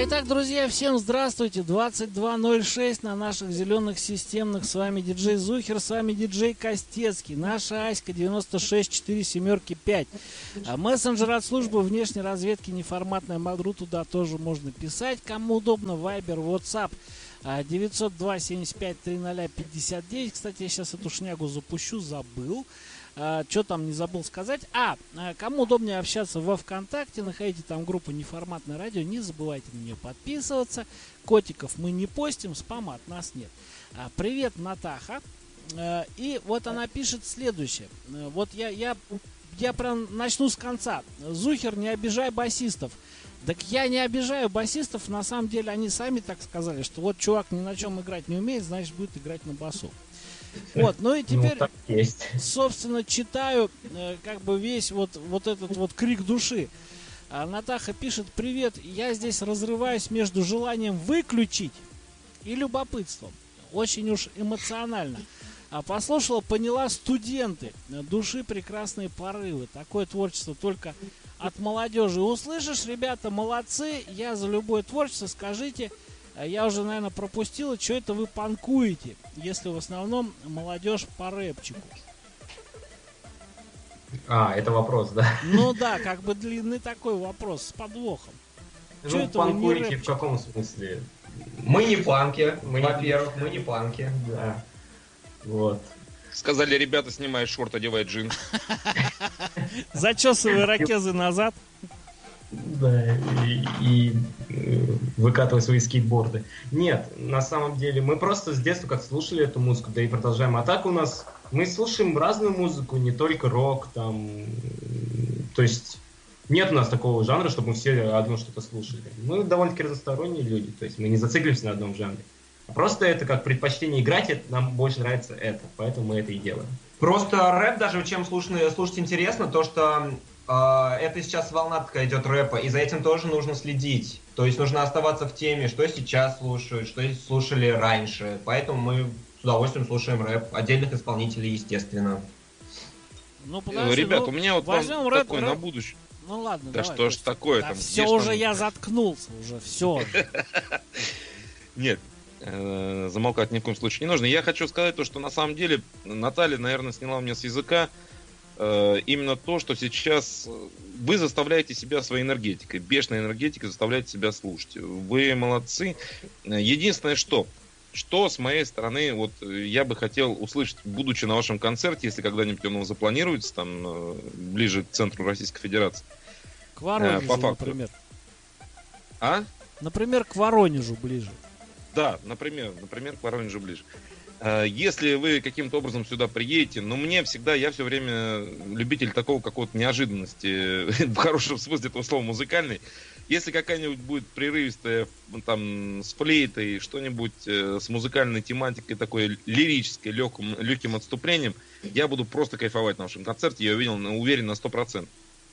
Итак, друзья, всем здравствуйте. 22:06 на наших зеленых системных. С вами диджей Зухер, с вами диджей Костецкий. Наша Аська 96475. Мессенджер от службы внешней разведки неформатная Мадру. Туда тоже можно писать. Кому удобно, Viber, WhatsApp 902-75-30-59. Кстати, я сейчас эту шнягу запущу, забыл. Что там не забыл сказать. Кому удобнее общаться во ВКонтакте, находите там группу «Неформатное радио», не забывайте на нее подписываться. Котиков мы не постим, спама от нас нет. Привет, Натаха. И вот она пишет следующее. Вот я прям начну с конца. Зухер, не обижай басистов. Так я не обижаю басистов, на самом деле они сами так сказали, что вот чувак ни на чем играть не умеет, значит будет играть на басу. Вот, ну и теперь, собственно, читаю как бы весь вот этот вот крик души. Натаха пишет: привет, я здесь разрываюсь между желанием выключить и любопытством. Очень уж эмоционально. Послушала, поняла, студенты, души прекрасные порывы. Такое творчество только от молодежи. Услышишь, ребята, молодцы, я за любое творчество, скажите. Я уже, наверное, пропустила, что это вы панкуете, если в основном молодежь по рэпчику. Это вопрос, да? Ну да, как бы длинный такой вопрос с подвохом. Ну, панкуете в каком смысле? Мы не панки, во-первых, мы не панки, да. Вот. Сказали, ребята, снимай шорт, одевай джинс. Зачесывай ракезы назад. Да, и выкатывать свои скейтборды. Нет, на самом деле, мы просто с детства как слушали эту музыку, да и продолжаем. А так у нас, мы слушаем разную музыку, не только рок, там, то есть нет у нас такого жанра, чтобы мы все одно что-то слушали. Мы довольно-таки разносторонние люди, то есть мы не зацикливаемся на одном жанре. Просто это как предпочтение играть, нам больше нравится это, поэтому мы это и делаем. Просто рэп даже чем слушать интересно, то что это сейчас волна такая идет рэпа, и за этим тоже нужно следить. То есть нужно оставаться в теме, что сейчас слушают, что слушали раньше. Поэтому мы с удовольствием слушаем рэп. Отдельных исполнителей, естественно. Ну, подожди, ребят, у меня вот возьмем вам рэп, такой на будущее. Ну ладно, да давай. Что ж такое там? Все уже, я заткнулся уже, все. Нет, замолкать ни в коем случае не нужно. Я хочу сказать то, что на самом деле Наталья, наверное, сняла у меня с языка именно то, что сейчас вы заставляете себя своей энергетикой, бешеной энергетикой заставляете себя слушать. Вы молодцы. Единственное, что с моей стороны, вот я бы хотел услышать, будучи на вашем концерте, если когда-нибудь он запланируется, там, ближе к центру Российской Федерации. К Воронежу, по факту. Например. Например, к Воронежу ближе. Да, например, к Воронежу ближе. Если вы каким-то образом сюда приедете, но я все время любитель такого какого-то неожиданности, в хорошем смысле этого слова, музыкальный. Если какая-нибудь будет прерывистая, там, с флейтой, что-нибудь с музыкальной тематикой, такой лирической, легким отступлением, я буду просто кайфовать на вашем концерте, я уверен на 100%.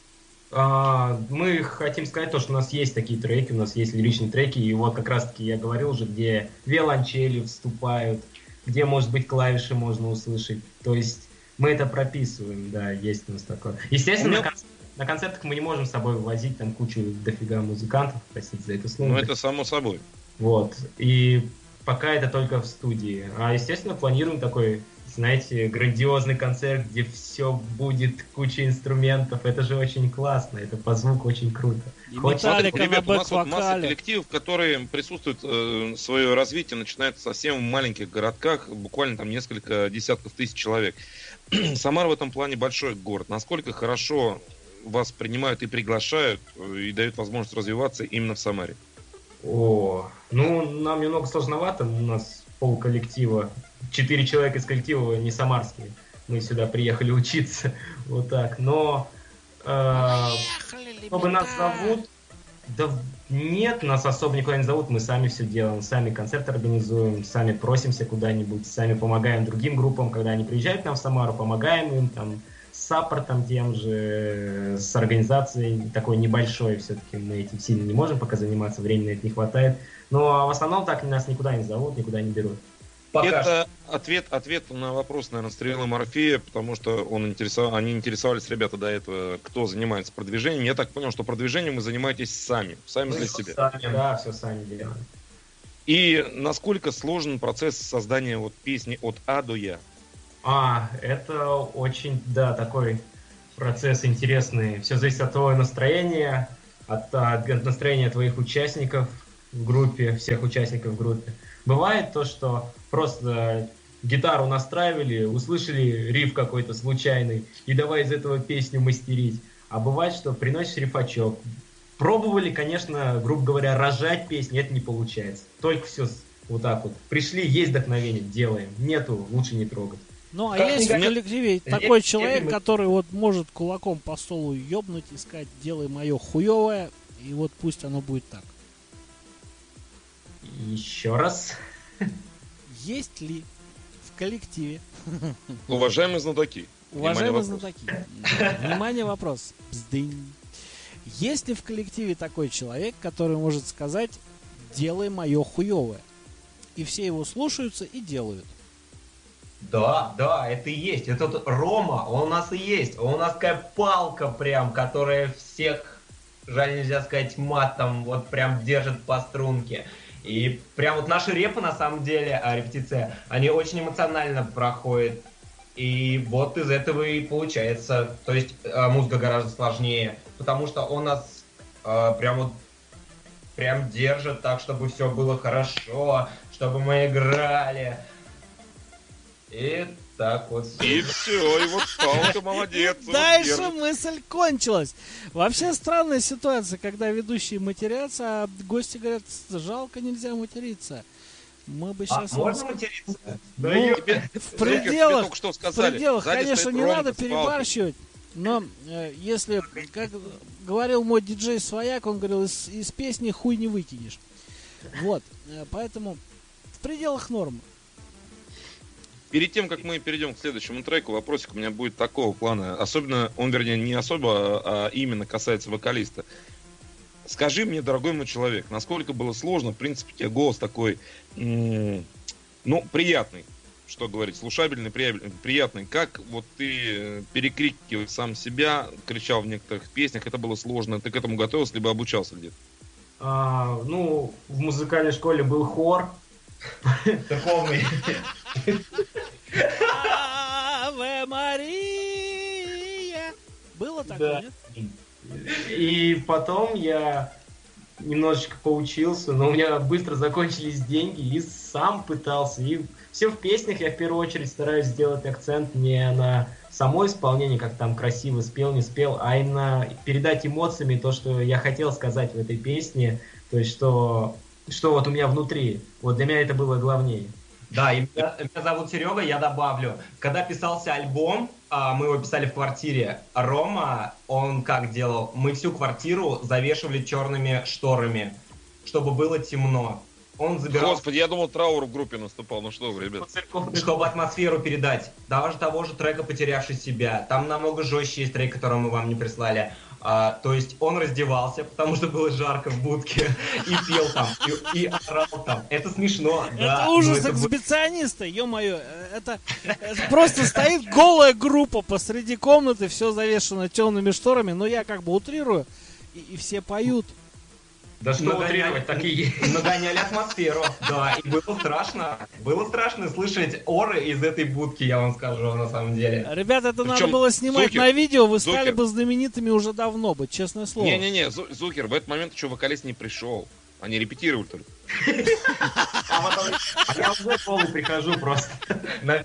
Мы хотим сказать то, что у нас есть такие треки, у нас есть лиричные треки, и вот как раз-таки я говорил уже, где виолончели вступают, где, может быть, клавиши можно услышать. То есть мы это прописываем, да, есть у нас такое. Естественно, на концертах мы не можем с собой возить там кучу дофига музыкантов, простите за это слово. Ну, это само собой. Вот, и пока это только в студии. А, естественно, планируем такой, знаете, грандиозный концерт, где все будет, куча инструментов. Это же очень классно, это по звуку очень круто. Ребят, у нас вот масса коллективов, которые присутствуют, свое развитие начинается совсем в маленьких городках, буквально там несколько десятков тысяч человек. Самара в этом плане большой город. Насколько хорошо вас принимают и приглашают, и дают возможность развиваться именно в Самаре? Нам немного сложновато, у нас полколлектива, 4 человека из коллектива не самарские, мы сюда приехали учиться, вот так, но чтобы нас зовут, да нет, нас особо никуда не зовут, мы сами все делаем, сами концерты организуем, сами просимся куда-нибудь, сами помогаем другим группам, когда они приезжают к нам в Самару, помогаем им там с саппортом тем же, с организацией такой небольшой, все-таки мы этим сильно не можем пока заниматься, времени на это не хватает, но в основном так нас никуда не зовут, никуда не берут. Пока Это ответ на вопрос, наверное, Стрелы Морфея, потому что они интересовались, ребята, до этого, кто занимается продвижением. Я так понял, что продвижением вы занимаетесь сами Мы для всё себя. сами, да, все сами делаем. И насколько сложен процесс создания вот песни от А до Я? Это очень, да, такой процесс интересный. Все зависит от твоего настроения, от настроения твоих участников в группе, всех участников в группе. Бывает то, что просто гитару настраивали, услышали риф какой-то случайный, и давай из этого песню мастерить. А бывает, что приносишь рифачок. Пробовали, конечно, грубо говоря, рожать песни, это не получается. Только все вот так вот. Пришли, есть вдохновение, делаем. Нету, лучше не трогать. Ну, а Как есть в не- коллективе такой человек, который вот может кулаком по столу ёбнуть и сказать, делай мое хуевое, и вот пусть оно будет так. Еще раз. Есть ли в коллективе, Уважаемые знатоки. уважаемые внимание, вопрос. знатоки, внимание, вопрос, бздынь. Есть ли в коллективе такой человек, который может сказать, делай мое хуевое, и все его слушаются и делают? Да, это и есть. Этот Рома, он у нас и есть. Он у нас такая палка прям, которая всех, жаль нельзя сказать матом, вот прям держит по струнке. И прям вот наши репы, на самом деле, репетиция, они очень эмоционально проходят. И вот из этого и получается. То есть музыка гораздо сложнее, потому что он нас прям держит так, чтобы все было хорошо, чтобы мы играли. И так вот. И все, и вот палка молодец. вот Дальше держит. мысль кончилась. Вообще странная ситуация, когда ведущие матерятся, а гости говорят, жалко, нельзя материться. Мы бы сейчас... Можно материться? Ну, Тебе- в Зукер, тебе пределах, только что в сказали. пределах, Сзади конечно, стоит не Ромка надо с палкой. перебарщивать, но если, как говорил мой диджей Свояк, он говорил, из песни хуй не выкинешь. Вот, поэтому в пределах нормы. Перед тем, как мы перейдем к следующему треку, вопросик у меня будет такого плана. Особенно, он, вернее, не особо, а именно касается вокалиста. Скажи мне, дорогой мой человек, насколько было сложно, в принципе, у тебя голос такой, приятный, что говорить, слушабельный, приятный. Как вот ты перекрикивал сам себя, кричал в некоторых песнях, это было сложно. Ты к этому готовился, либо обучался где-то? В музыкальной школе был хор. Духовный. Аве Мария. Было такое, Да. нет? И потом я немножечко поучился, но у меня быстро закончились деньги, и сам пытался. И все в песнях я в первую очередь стараюсь сделать акцент не на само исполнение, как там красиво спел, не спел, а именно передать эмоциями то, что я хотел сказать в этой песне, то есть что вот у меня внутри. Вот для меня это было главнее. Да, и меня зовут Серега, я добавлю. Когда писался альбом, мы его писали в квартире, Рома, он как делал? Мы всю квартиру завешивали черными шторами, чтобы было темно. Он забирал, Господи, я думал, траур в группе наступал. Ну что вы, ребят. чтобы атмосферу передать. Даже того же трека «Потерявший себя». Там намного жестче есть трек, который мы вам не прислали. То есть он раздевался, потому что было жарко в будке, и пел там, и орал там. Это смешно, да. Это ужас но это было- эксбициониста, ё-моё. Это просто стоит голая группа посреди комнаты, все завешено темными шторами, но я как бы утрирую, и все поют. Да что утрировать, так и есть. Нагоняли атмосферу, да, и было страшно. Было страшно слышать оры из этой будки, я вам скажу, на самом деле. Ребята, это надо Причем, было снимать Зукер, на видео, вы стали Зукер. бы знаменитыми уже давно бы, честное слово. Не-не-не, Зукер, в этот момент еще вокалист не пришел. Они репетировали только. А я уже полный прихожу просто. Да.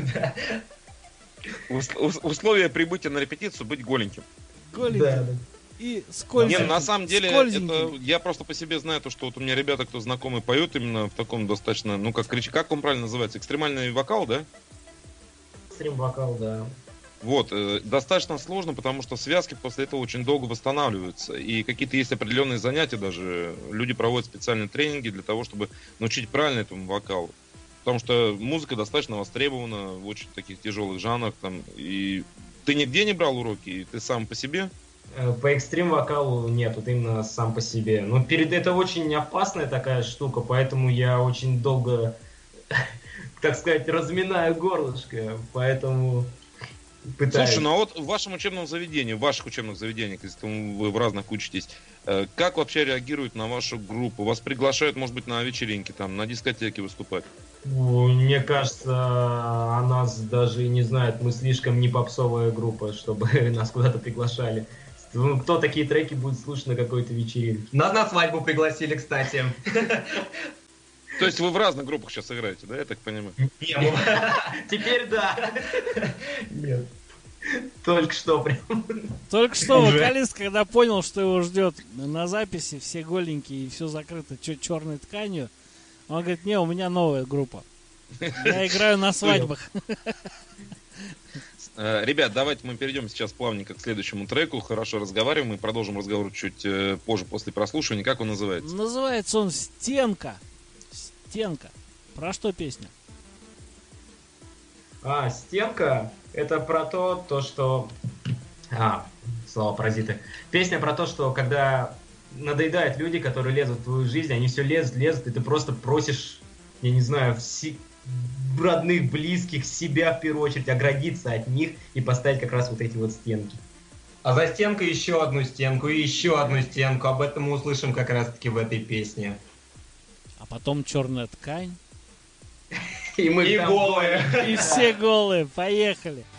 Условия прибытия на репетицию быть голеньким. Голенький и скользкий. Не, на самом деле, скользенький. это я просто по себе знаю, то, что вот у меня ребята, кто знакомые, поют именно в таком достаточно, как он правильно называется, экстремальный вокал, да? Стрим-вокал, да. Вот, достаточно сложно, потому что связки после этого очень долго восстанавливаются. И какие-то есть определенные занятия даже. Люди проводят специальные тренинги для того, чтобы научить правильно этому вокалу. Потому что музыка достаточно востребована в очень таких тяжелых жанрах. Там, и ты нигде не брал уроки, и ты сам по себе? По экстрим-вокалу нет, вот именно сам по себе. Но это очень опасная такая штука, поэтому я очень долго так сказать, разминаю горлышко, поэтому пытаюсь. Слушай, ну а вот в вашем учебном заведении, в ваших учебных заведениях, если вы в разных учитесь, как вообще реагируют на вашу группу? Вас приглашают, может быть, на вечеринки, там, на дискотеке выступать? Мне кажется, о нас даже и не знают. Мы слишком не попсовая группа, чтобы нас куда-то приглашали. Ну, кто такие треки будет слушать на какой-то вечеринке? Нас на свадьбу пригласили, кстати. То есть вы в разных группах сейчас играете, да, я так понимаю? Теперь да. Нет. Только что прям. Только что вокалист, когда понял, что его ждет на записи, все голенькие и все закрыто черной тканью, он говорит: не, у меня новая группа. Я играю на свадьбах. Ребят, давайте мы перейдем сейчас плавненько к следующему треку. Хорошо разговариваем и продолжим разговор чуть позже, после прослушивания. Как он называется? Называется он «Стенка». «Стенка». Про что песня? «Стенка» — это про то, что... слова паразиты. Песня про то, что когда надоедают люди, которые лезут в твою жизнь, они все лезут, и ты просто просишь, я не знаю, родных, близких, себя в первую очередь, оградиться от них и поставить как раз вот эти вот стенки. А за стенкой еще одну стенку и еще одну стенку. Об этом мы услышим как раз-таки в этой песне. А потом черная ткань. И мы И голые. И все голые. Поехали.